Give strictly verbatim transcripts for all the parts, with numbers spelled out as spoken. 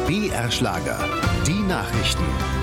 B R Schlager, die Nachrichten.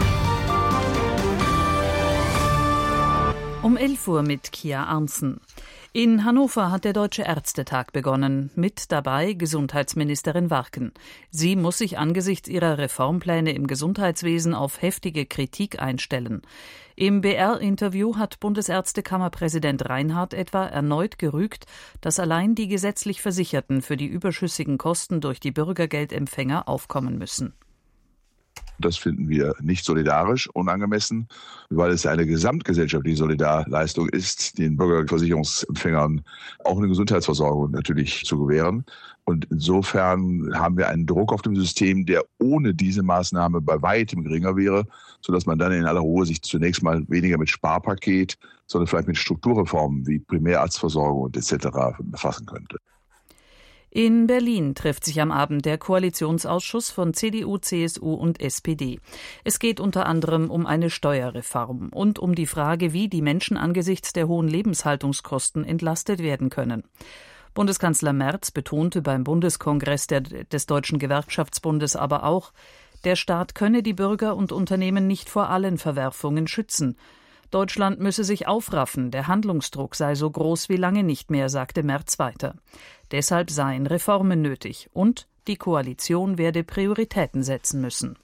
Um elf Uhr mit Kia Arntzen. In Hannover hat der Deutsche Ärztetag begonnen, mit dabei Gesundheitsministerin Warken. Sie muss sich angesichts ihrer Reformpläne im Gesundheitswesen auf heftige Kritik einstellen. Im B R-Interview hat Bundesärztekammerpräsident Reinhardt etwa erneut gerügt, dass allein die gesetzlich Versicherten für die überschüssigen Kosten durch die Bürgergeldempfänger aufkommen müssen. Das finden wir nicht solidarisch, unangemessen, weil es eine gesamtgesellschaftliche Solidarleistung ist, den Bürgerversicherungsempfängern auch eine Gesundheitsversorgung natürlich zu gewähren. Und insofern haben wir einen Druck auf dem System, der ohne diese Maßnahme bei weitem geringer wäre, sodass man dann in aller Ruhe sich zunächst mal weniger mit Sparpaket, sondern vielleicht mit Strukturreformen wie Primärarztversorgung und et cetera befassen könnte. In Berlin trifft sich am Abend der Koalitionsausschuss von C D U, C S U und S P D. Es geht unter anderem um eine Steuerreform und um die Frage, wie die Menschen angesichts der hohen Lebenshaltungskosten entlastet werden können. Bundeskanzler Merz betonte beim Bundeskongress der, des Deutschen Gewerkschaftsbundes aber auch, der Staat könne die Bürger und Unternehmen nicht vor allen Verwerfungen schützen. Deutschland müsse sich aufraffen, der Handlungsdruck sei so groß wie lange nicht mehr, sagte Merz weiter. Deshalb seien Reformen nötig und die Koalition werde Prioritäten setzen müssen.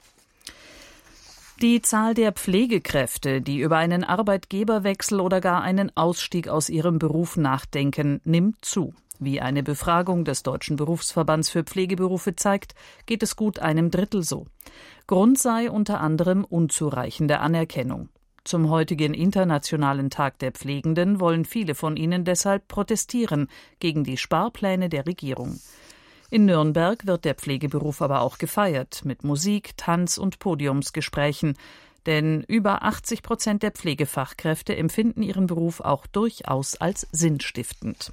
Die Zahl der Pflegekräfte, die über einen Arbeitgeberwechsel oder gar einen Ausstieg aus ihrem Beruf nachdenken, nimmt zu. Wie eine Befragung des Deutschen Berufsverbands für Pflegeberufe zeigt, geht es gut einem Drittel so. Grund sei unter anderem unzureichende Anerkennung. Zum heutigen Internationalen Tag der Pflegenden wollen viele von ihnen deshalb protestieren gegen die Sparpläne der Regierung. In Nürnberg wird der Pflegeberuf aber auch gefeiert mit Musik, Tanz und Podiumsgesprächen. Denn über achtzig Prozent der Pflegefachkräfte empfinden ihren Beruf auch durchaus als sinnstiftend.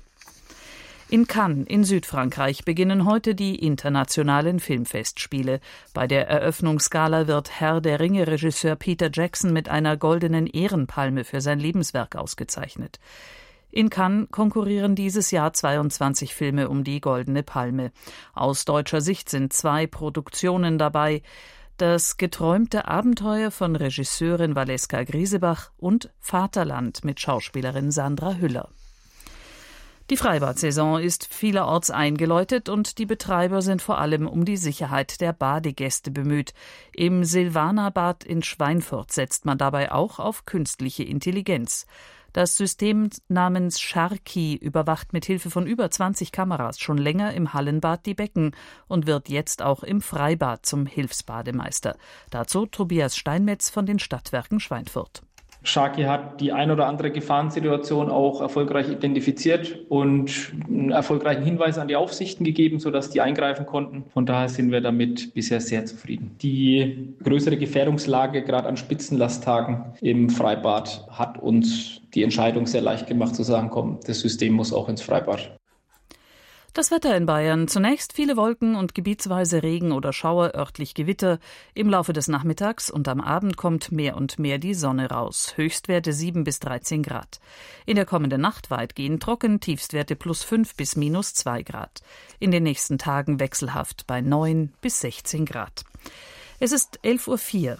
In Cannes in Südfrankreich beginnen heute die internationalen Filmfestspiele. Bei der Eröffnungsgala wird Herr der Ringe-Regisseur Peter Jackson mit einer goldenen Ehrenpalme für sein Lebenswerk ausgezeichnet. In Cannes konkurrieren dieses Jahr zweiundzwanzig Filme um die Goldene Palme. Aus deutscher Sicht sind zwei Produktionen dabei: Das geträumte Abenteuer von Regisseurin Valeska Griesebach und Vaterland mit Schauspielerin Sandra Hüller. Die Freibad-Saison ist vielerorts eingeläutet und die Betreiber sind vor allem um die Sicherheit der Badegäste bemüht. Im Silvanerbad in Schweinfurt setzt man dabei auch auf künstliche Intelligenz. Das System namens Sharky überwacht mit Hilfe von über zwanzig Kameras schon länger im Hallenbad die Becken und wird jetzt auch im Freibad zum Hilfsbademeister. Dazu Tobias Steinmetz von den Stadtwerken Schweinfurt. Sharky hat die ein oder andere Gefahrensituation auch erfolgreich identifiziert und einen erfolgreichen Hinweis an die Aufsichten gegeben, sodass die eingreifen konnten. Von daher sind wir damit bisher sehr zufrieden. Die größere Gefährdungslage, gerade an Spitzenlasttagen im Freibad, hat uns die Entscheidung sehr leicht gemacht zu sagen, komm, das System muss auch ins Freibad. Das Wetter in Bayern. Zunächst viele Wolken und gebietsweise Regen oder Schauer, örtlich Gewitter. Im Laufe des Nachmittags und am Abend kommt mehr und mehr die Sonne raus. Höchstwerte sieben bis dreizehn Grad. In der kommenden Nacht weitgehend trocken, Tiefstwerte plus fünf bis minus zwei Grad. In den nächsten Tagen wechselhaft bei neun bis sechzehn Grad. Es ist elf Uhr vier.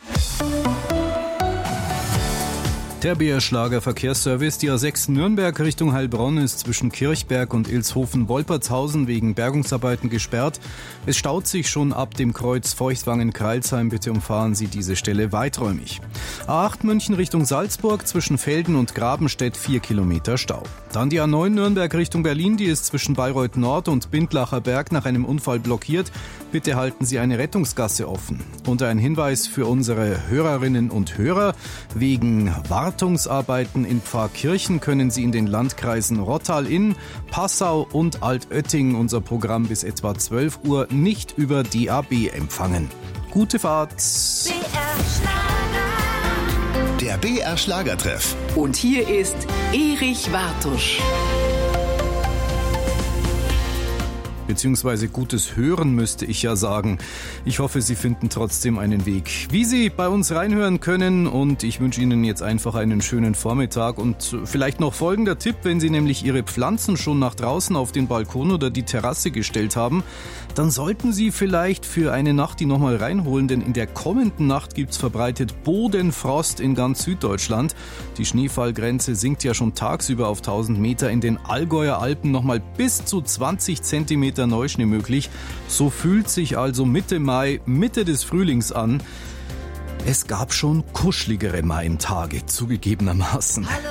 Der B R Schlager Verkehrsservice. Die A sechs Nürnberg Richtung Heilbronn ist zwischen Kirchberg und Ilshofen-Wolpertshausen wegen Bergungsarbeiten gesperrt. Es staut sich schon ab dem Kreuz Feuchtwangen-Kreilsheim. Bitte umfahren Sie diese Stelle weiträumig. A acht München Richtung Salzburg zwischen Velden und Grabenstedt vier Kilometer Stau. Dann die A neun Nürnberg Richtung Berlin. Die ist zwischen Bayreuth Nord und Bindlacher Berg nach einem Unfall blockiert. Bitte halten Sie eine Rettungsgasse offen. Und ein Hinweis für unsere Hörerinnen und Hörer: Wegen Wartungsarbeiten in Pfarrkirchen können Sie in den Landkreisen Rottal-Inn, Passau und Altötting unser Programm bis etwa zwölf Uhr nicht über D A B empfangen. Gute Fahrt! B R Schlager. Der B R Schlagertreff. Und hier ist Erich Wartusch. beziehungsweise gutes Hören müsste ich ja sagen. Ich hoffe, Sie finden trotzdem einen Weg, wie Sie bei uns reinhören können, und ich wünsche Ihnen jetzt einfach einen schönen Vormittag und vielleicht noch folgender Tipp: Wenn Sie nämlich Ihre Pflanzen schon nach draußen auf den Balkon oder die Terrasse gestellt haben, dann sollten Sie vielleicht für eine Nacht die nochmal reinholen, denn in der kommenden Nacht gibt's verbreitet Bodenfrost in ganz Süddeutschland. Die Schneefallgrenze sinkt ja schon tagsüber auf tausend Meter, in den Allgäuer Alpen nochmal bis zu zwanzig Zentimeter Neuschnee möglich. So fühlt sich also Mitte Mai, Mitte des Frühlings an. Es gab schon kuscheligere Maientage, zugegebenermaßen. Hallo